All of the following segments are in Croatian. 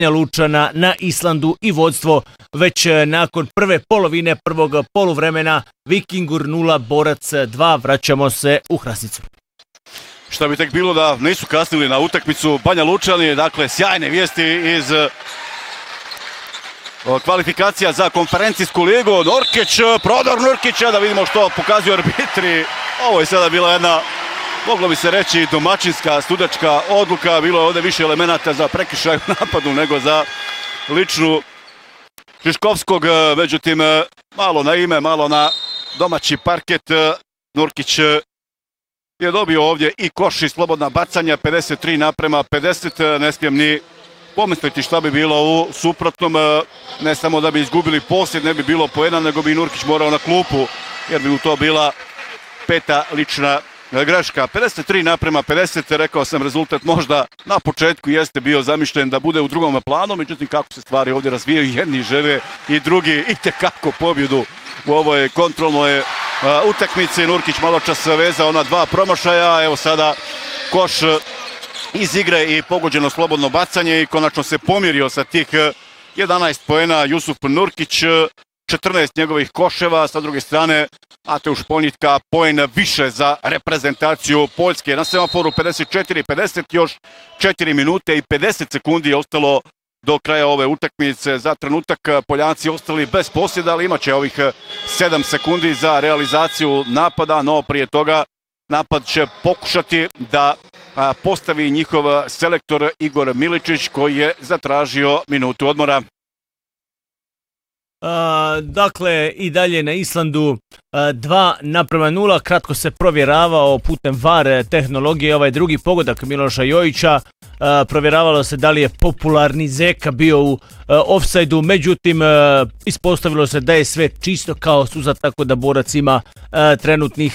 Lučana na Islandu i vodstvo već nakon prve polovine prvog poluvremena. Vikingur 0, Borac 2. Vraćamo se u Hrasnicu. Šta bi tek bilo da nisu kasnili na utakmicu Banja Lučani, dakle sjajne vijesti iz kvalifikacija za konferencijsku ligu. Nurkić, prodor Nurkića, da vidimo što pokazuju arbitri. Ovo je sada bila jedna, moglo bi se reći, domaćinska sudačka odluka. Bilo je ovdje više elemenata za prekršaj u napadu nego za ličnu Žiškovskog. Međutim, malo na ime, malo na domaći parket. Nurkić je dobio ovdje i koš i slobodna bacanja, 53:50. Ne smijem ni pomisliti šta bi bilo u suprotnom. Ne samo da bi izgubili posjed, ne bi bilo po jedan, nego bi Nurkić morao na klupu, jer bi mu to bila 5. lična greška. 53:50, rekao sam, rezultat možda na početku jeste bio zamišljen da bude u drugom planu, međutim kako se stvari ovdje razvijaju, jedni žele i drugi itekako pobjedu u ovoj kontrolnoj utakmici. Nurkić malo čas vezao na 2 promašaja, evo sada koš iz igre i pogođeno slobodno bacanje i konačno se pomirio sa tih 11 poena Jusuf Nurkić, 14 njegovih koševa, sa druge strane Mateusz Poljitka poen više za reprezentaciju Poljske. Na semaforu 54:50, još 4 minute i 50 sekundi je ostalo do kraja ove utakmice. Za trenutak Poljaci ostali bez posjeda, ali imat će ovih 7 sekundi za realizaciju napada, no prije toga napad će pokušati da postavi njihov selektor Igor Miličić, koji je zatražio minutu odmora. Dakle, i dalje na Islandu 2:0, kratko se provjeravao putem VAR tehnologije ovaj drugi pogodak Miloša Jojića. Provjeravalo se da li je popularni Zeka bio u ofsajdu, međutim ispostavilo se da je sve čisto kao suza, tako da Borac ima trenutnih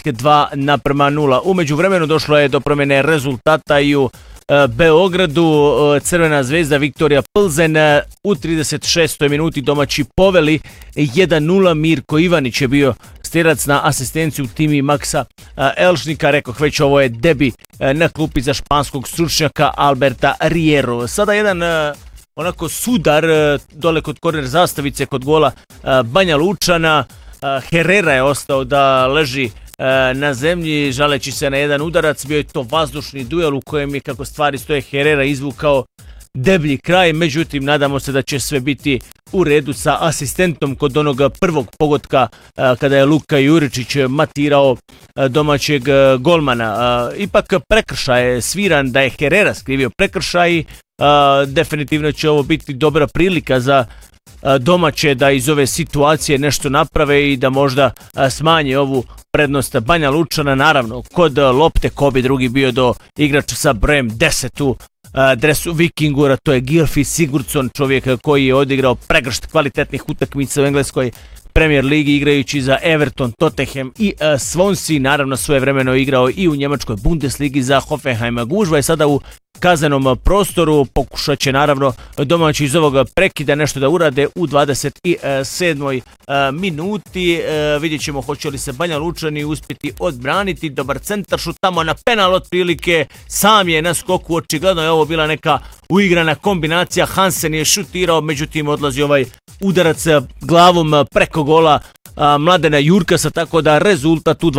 2:0. U međuvremenu došlo je do promjene rezultata i u Beogradu. Crvena zvezda Viktorija Plzen u 36. minuti domaći poveli 1:0. Mirko Ivanić je bio stjerac na asistenciju Timi Maksa Elšnika. Rekoh već, ovo je debi na klupi za španskog stručnjaka Alberta Riero. Sada jedan onako sudar dole kod korner zastavice kod gola Banja Lučana. Herrera je ostao da leži na zemlji žaleći se na jedan udarac. Bio je to vazdušni duel u kojem je, kako stvari stoje, Herrera izvukao deblji kraj, međutim nadamo se da će sve biti u redu sa asistentom kod onog prvog pogotka kada je Luka Juričić matirao domaćeg golmana. Ipak prekršaj je sviran, da je Herrera skrivio prekršaj. Definitivno će ovo biti dobra prilika za domaće da iz ove situacije nešto naprave i da možda smanje ovu prednost Banja Lučana. Naravno, kod lopte ko bi drugi bio do igrača sa brojem 10 u dresu Vikingura, to je Gylfi Sigurdsson, čovjek koji je odigrao pregršt kvalitetnih utakmica u engleskoj Premier ligi igrajući za Everton, Tottenham i Swansea. Naravno svojevremeno igrao i u njemačkoj Bundesligi za Hoffenheim. Gužva je sada u kaznenom prostoru, pokušat će naravno domaći iz ovog prekida nešto da urade u 27. minuti. Vidjet ćemo hoće li se Banja Lučani uspjeti odbraniti. Dobar centaršut tamo na penal otprilike, sam je na skoku, očigledno je ovo bila neka uigrana kombinacija. Hansen je šutirao, međutim odlazi ovaj udarac glavom preko gola Mladena Jurkasa, tako da rezultat u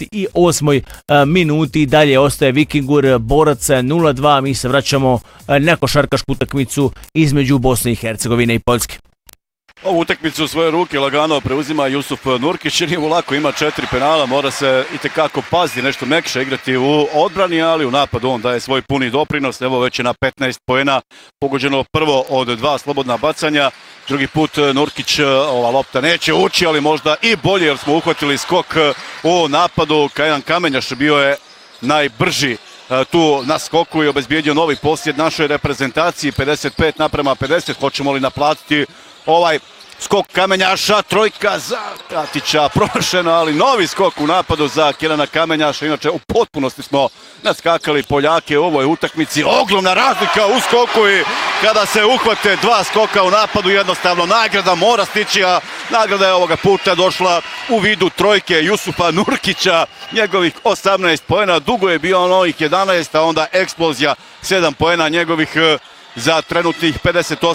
28. minuti dalje ostaje Vikingur Borac 0:2. Mi se vraćamo na košarkašku utakmicu između Bosne i Hercegovine i Poljske. Ovu utakmicu u svoje ruke lagano preuzima Jusuf Nurkić, jer nije mu lako, ima 4 penala, mora se itekako paziti, nešto mekše igrati u odbrani, ali u napadu on daje svoj puni doprinos. Evo već je na 15 poena, pogođeno prvo od 2 slobodna bacanja, drugi put Nurkić, ova lopta neće ući, ali možda i bolje jer smo uhvatili skok u napadu. Kajan Kamenjaš bio je najbrži tu na skoku i obezbijedio novi posjed našoj reprezentaciji, 55:50. Hoćemo li naplatiti ovaj skok Kamenjaša? Trojka za Katića promašena, ali novi skok u napadu za Kelana Kamenjaša. Inače u potpunosti smo naskakali Poljake u ovoj utakmici. Ogromna razlika u skoku i kada se uhvate 2 skoka u napadu, jednostavno nagrada mora stići, a nagrada je ovoga puta došla u vidu trojke Jusufa Nurkića, njegovih 18 poena, dugo je bio onih 11, a onda eksplozija 7 poena njegovih za trenutnih 58